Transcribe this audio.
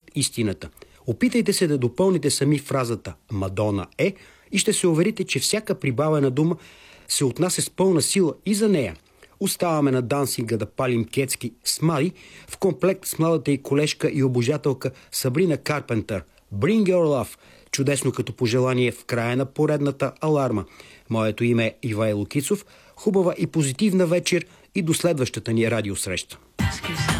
истината. Опитайте се да допълните сами фразата «Мадона е» и ще се уверите, че всяка прибавена дума се отнася с пълна сила и за нея. Оставаме на дансинга да палим кецки с Мари в комплект с младата й колежка и обожателка Сабрина Карпентър. Bring your love. Чудесно като пожелание в края на поредната аларма. Моето име е Ивайло Кицов. Хубава и позитивна вечер и до следващата ни радиосреща.